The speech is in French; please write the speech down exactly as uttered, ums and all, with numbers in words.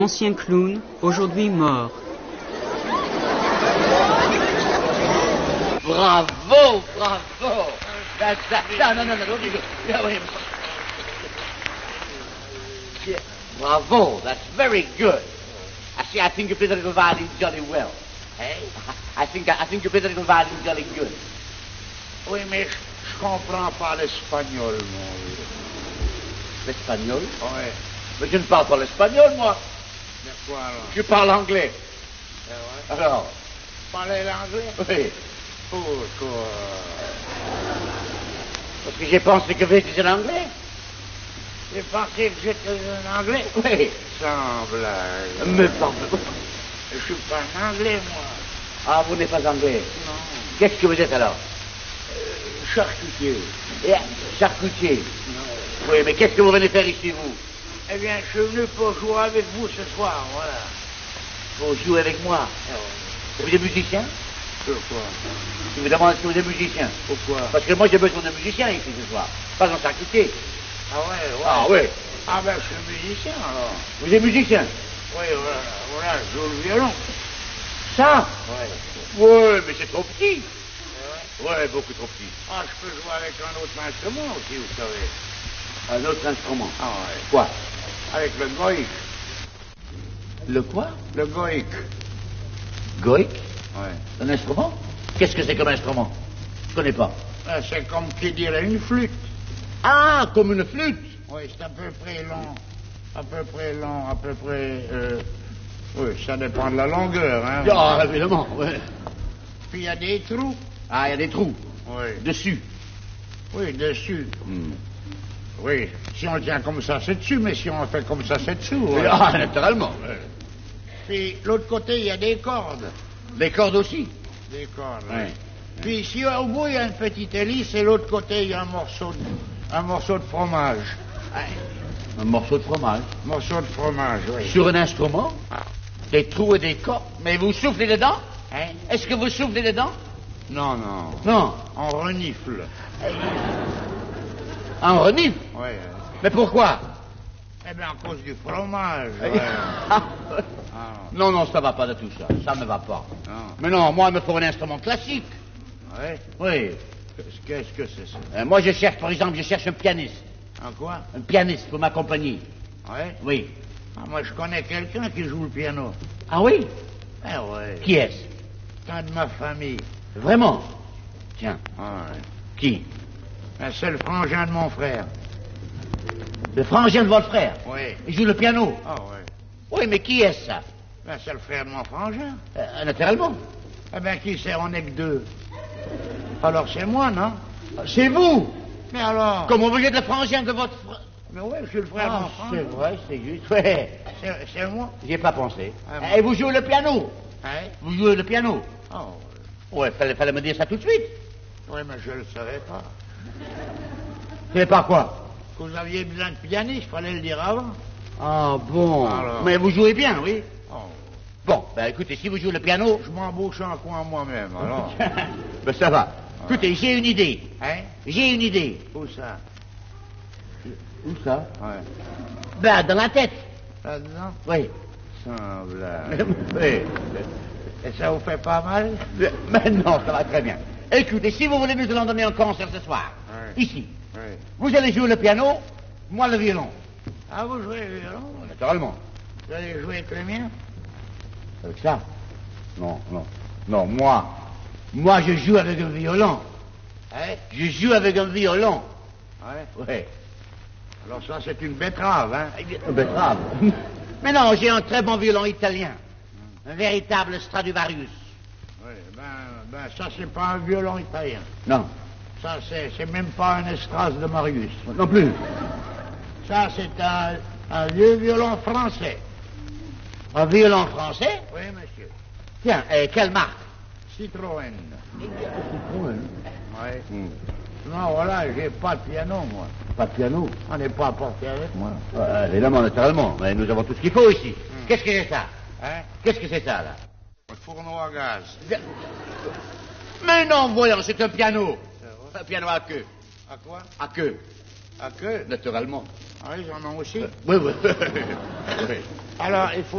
Ancien clown, aujourd'hui mort. Bravo, bravo. That's that. No, no, no, no, don't you go. Yeah, wait. Yeah, bravo, that's very good. I see, I think you play the little violin jolly well. Eh? I think, I think you play the little violin jolly good. Oui, mais je comprends pas l'espagnol, mon vieux. L'espagnol? Oui. Mais je ne parle pas l'espagnol, moi. De quoi, alors? Je parle anglais. C'est vrai? Alors? Parler l'anglais? Oui. Pourquoi? Parce que j'ai pensé que vous étiez en anglais. J'ai pensé que j'étais en anglais? Oui. Sans blague. Me parle. Je suis pas un anglais, moi. Ah, vous n'êtes pas anglais? Non. Qu'est-ce que vous êtes alors? Euh, charcutier. Yeah, charcutier. Non. Oui, mais qu'est-ce que vous venez faire ici, vous? Eh bien, je suis venu pour jouer avec vous ce soir, voilà. Pour jouer avec moi. Oh. Vous êtes musicien? Pourquoi? Je vous demande si vous êtes musicien. Pourquoi? Parce que moi, j'ai besoin d'un musicien ici ce soir. Pas un charcutier. Ah ouais, ouais. Ah oui. Ah ben, je suis musicien, alors. Vous êtes musicien? Oui, voilà, voilà, je joue le violon. Ça? Ouais. Oui, mais c'est trop petit. C'est Oui, vrai? beaucoup trop petit. Ah, je peux jouer avec un autre instrument aussi, vous savez. Un autre instrument. Ah ouais. Quoi? Avec le goïk. Le quoi? Le goïk. Goïk? Ouais. Un instrument? Qu'est-ce que c'est comme instrument? Je connais pas. Ah, c'est comme qui dirait une flûte. Ah, comme une flûte. Oui, c'est à peu près long. À peu près long, à peu près... Euh... Oui, ça dépend de la longueur, hein. Ah, évidemment, oui. Puis il y a des trous. Ah, il y a des trous. Oui. Dessus. Oui, dessus. Hmm. Oui, si on le tient comme ça, c'est dessus, mais si on le fait comme ça, c'est dessous. Oui, ouais. ah, naturellement. Oui. Puis l'autre côté, il y a des cordes. Les cordes aussi. Des cordes, Oui. oui. Puis ici, au bout, il y a une petite hélice, et l'autre côté, il y a un morceau de, un morceau de fromage. Un morceau de fromage. Un morceau de fromage, oui. Sur un instrument, des trous et des cordes. Mais vous soufflez dedans? Hein? Est-ce que vous soufflez dedans? Non, non. Non. On renifle. En renifle? Oui. Mais pourquoi? Eh bien, à cause du fromage. Ah, ouais. ah. Ah, Non, non, ça va pas de tout ça. Ça ne va pas. non. Mais non, moi, il me faut un instrument classique. Ouais. Oui. Qu'est-ce que c'est ça? Euh, moi, je cherche, par exemple, je cherche un pianiste. En quoi? Un pianiste pour m'accompagner. Ouais. Oui. Ah, moi, je connais quelqu'un qui joue le piano. Ah oui? Eh ouais. Qui est-ce? C'est un de ma famille. Vraiment? Tiens. Ah, ouais. Qui? Ben, c'est le frangin de mon frère. Le frangin de votre frère? Oui. Il joue le piano? Ah, ouais. Oui, mais qui est-ce, ça? Ben, c'est le frère de mon frangin. Euh, naturellement. Eh bien, qui c'est? On n'est que deux. Alors, c'est moi, non? C'est vous? Mais alors? Comment vous êtes le frangin de votre frère? Mais oui, je suis le frère de Ah, mon frangin. c'est vrai, c'est juste. Ouais. C'est, c'est moi? J'y ai pas pensé. Ah, bon. Et vous jouez le piano? Hein? Vous jouez le piano? Oh, Ouais, fallait, fallait me dire ça tout de suite. oui, mais je le savais pas. C'est pas quoi? Que vous aviez besoin de pianiste, fallait le dire avant. Ah bon. Alors. Mais vous jouez bien, oui? Oh, Bon, ben écoutez, si vous jouez le piano... je m'embauche en coin moi-même, alors. ben ça va. Écoutez, j'ai une idée. Hein? J'ai une idée. Où ça? Où ça? Ouais. Ben, dans la tête. Là-dedans? Oui. Sans blague. oui. Et ça vous fait pas mal? Mais non, ça va très bien. Écoutez, si vous voulez, nous allons donner un concert ce soir. Oui. Ici. Oui. Vous allez jouer le piano, moi le violon. Ah, vous jouez le violon? Naturellement. Vous allez jouer avec le mien? Avec ça? Non, non. Non, moi. Moi, je joue avec un violon. Hein? Je joue avec un violon. Ouais. Oui. Alors ça, c'est une betterave, hein? Un betterave. Mais non, j'ai un très bon violon italien. Un véritable Stradivarius. Oui, ben, ben ça, c'est pas un violon italien. Non. Ça, c'est, c'est même pas un Estras de Marius. Non plus. Ça, c'est un, un vieux violon français. Un violon français? Oui, monsieur. Tiens, et quelle marque? Citroën. Oui. Oui. Non, voilà, j'ai pas de piano, moi. Pas de piano. On n'est pas apporté avec moi. Euh, évidemment, naturellement. Mais nous avons tout ce qu'il faut ici. Hmm. Qu'est-ce que c'est ça? Hein? Qu'est-ce que c'est ça, là? Un fourneau à gaz. Mais non, voyons, c'est un piano. Un piano à queue. À quoi? À queue. À queue? Naturellement. Ah, ils en ont aussi. Oui, oui. oui. Alors, il faut